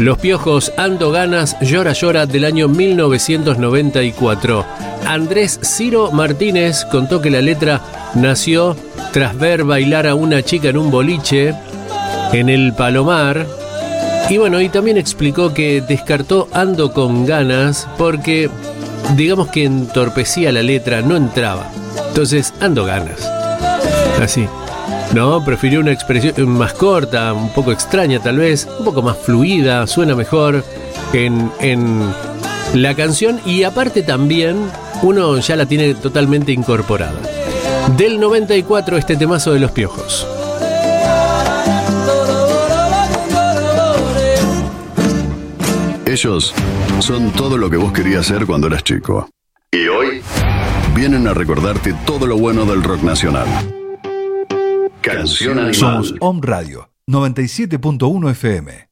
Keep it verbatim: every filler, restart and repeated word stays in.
Los Piojos, Ando Ganas, Llora Llora, del año mil novecientos noventa y cuatro. Andrés Ciro Martínez contó que la letra nació tras ver bailar a una chica en un boliche en el Palomar. Y bueno, y también explicó que descartó Ando con Ganas porque, digamos que entorpecía la letra, no entraba. Entonces, Ando Ganas. Así. No, prefirió una expresión más corta, un poco extraña tal vez, un poco más fluida, suena mejor en, en la canción y aparte también uno ya la tiene totalmente incorporada. Del noventa y cuatro este temazo de Los Piojos. Ellos son todo lo que vos querías ser cuando eras chico. Y hoy vienen a recordarte todo lo bueno del rock nacional. Canción Animal. Somos Home Radio noventa y siete punto uno F M.